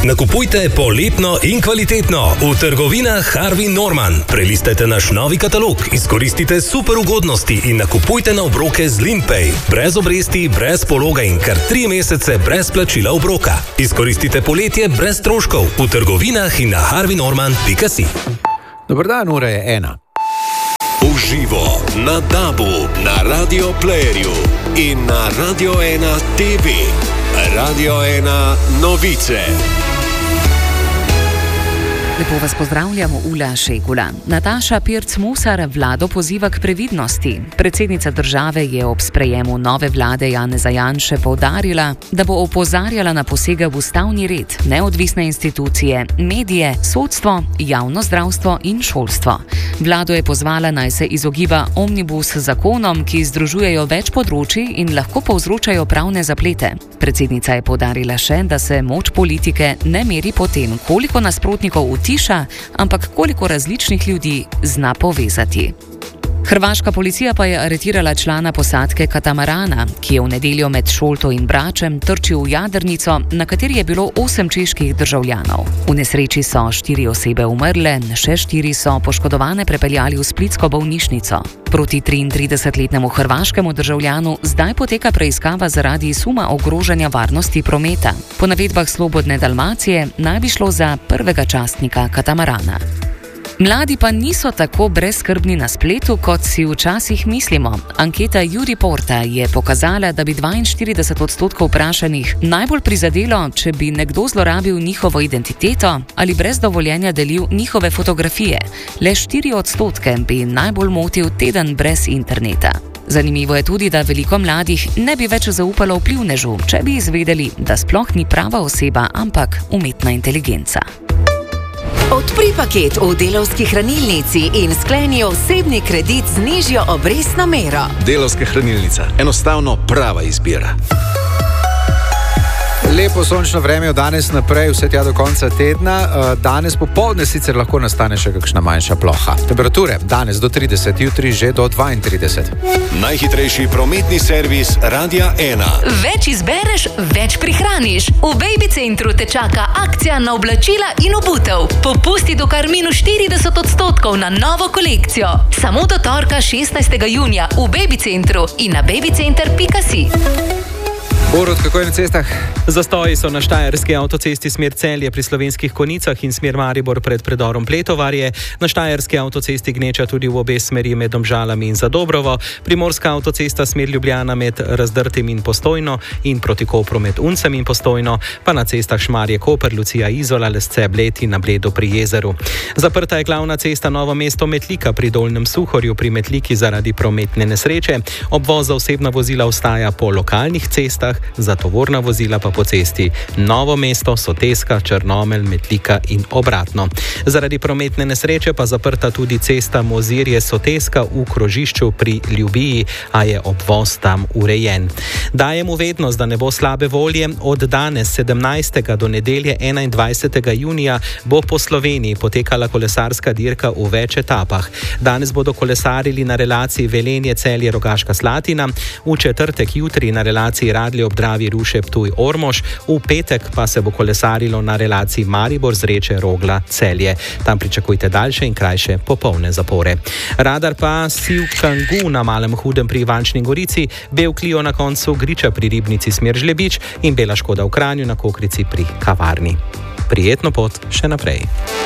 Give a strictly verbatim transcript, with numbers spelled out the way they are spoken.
Nakupujte poletno in kvalitetno v trgovinah Harvey Norman. Prelistajte naš novi katalog, izkoristite super ugodnosti in nakupujte na obroke z Limpay. Brez obresti, brez pologa in kar tri mesece brez plačila obroka. Izkoristite poletje brez stroškov v trgovinah in na harvey norman pika si. Dober dan, ura je ena. Uživo na Dabu, na Radio Playerju in na Radio ena T V. Radio ena novice. Lepo vas pozdravljamo, Ula Šegula. Nataša Pirc-Musar vlado poziva k previdnosti. Predsednica države je ob sprejemu nove vlade Janeza Janše poudarila, da bo opozarjala na posege v ustavni red, neodvisne institucije, medije, sodstvo, javno zdravstvo in šolstvo. Vlado je pozvala, naj se izogiba omnibus zakonom, ki združujejo več področij in lahko povzročajo pravne zaplete. Predsednica je poudarila še, da se moč politike ne meri po tem, koliko nasprotnikov utiša, ampak koliko različnih ljudi zna povezati. Hrvaška policija pa je aretirala člana posadke katamarana, ki je v nedeljo med Šolto in Bračem trčil v jadrnico, na kateri je bilo osem čeških državljanov. V nesreči so štiri osebe umrle, še štiri so poškodovane prepeljali v splitsko bolnišnico. Proti triintridesetletnemu hrvaškemu državljanu zdaj poteka preiskava zaradi suma ogrožanja varnosti prometa. Po navedbah Slobodne Dalmacije naj bi šlo za prvega častnika katamarana. Mladi pa niso tako brezskrbni na spletu, kot si včasih mislimo. Anketa Juriporta je pokazala, da bi dvainštirideset odstotkov vprašanih najbolj prizadelo, če bi nekdo zlorabil njihovo identiteto ali brez dovoljenja delil njihove fotografije. Le štiri odstotke bi najbolj motil teden brez interneta. Zanimivo je tudi, da veliko mladih ne bi več zaupalo vplivnežu, če bi izvedeli, da sploh ni prava oseba, ampak umetna inteligenca. Odpri paket v Delavski hranilnici in skleni osebni kredit z nižjo obrestno mero. Delavska hranilnica. Enostavno prava izbira. Lepo sončno vreme od danes naprej, vse tja do konca tedna. Danes popoldne sicer lahko nastane še kakšna manjša ploha. Temperature danes do trideset, jutri že do dvaintrideset. Najhitrejši prometni servis Radia ena. Več izbereš, več prihraniš. V Baby Centru te čaka akcija na oblačila in obutev. Popusti do kar minus štirideset odstotkov na novo kolekcijo. Samo do torka šestnajstega junija v Baby Centru in na babycenter pika si. Borut, kako je na cestah? Zastoji so na štajerski avtocesti smer Celje pri Slovenskih Konjicah in smer Maribor pred predorom Pletovarje. Na štajerski avtocesti gneča tudi v obe smeri med Domžalami in Zadobrovo. Primorska avtocesta smer Ljubljana med Razdrtim in Postojno in proti Kopru med Uncem in Postojno, pa na cestah Šmarje Koper, Lucija Izola, Lesce Bled in na Bledu pri Jezeru. Zaprta je glavna cesta Novo mesto Metlika pri Dolnjem Suhorju pri Metliki zaradi prometne nesreče. Obvoz za osebna vozila ostaja po lokalnih cestah, za tovorna vozila pa po cesti Novo mesto, Soteska, Črnomelj, Metlika in obratno. Zaradi prometne nesreče pa zaprta tudi cesta Mozirje-Soteska v krožišču pri Ljubiji, a je obvoz tam urejen. Dajemo vednost, da ne bo slabe volje. Od danes sedemnajstega do nedelje enaindvajsetega junija bo po Sloveniji potekala kolesarska dirka v več etapah. Danes bodo kolesarili na relaciji Velenje-Celje Rogaška Slatina, v četrtek jutri na relaciji Radlje ob Dravi Ruše Ptuj Ormož, v petek pa se bo kolesarilo na relaciji Maribor Zreče Rogla Celje. Tam pričakujte daljše in krajše popolne zapore. Radar pa Siv Kangu na Malem Hudem pri Ivančni Gorici, Bel Clio na koncu Griča pri Ribnici smer Žlebič in Bela Škoda v Kranju na Kokrici pri Kavarni. Prijetno pot še naprej.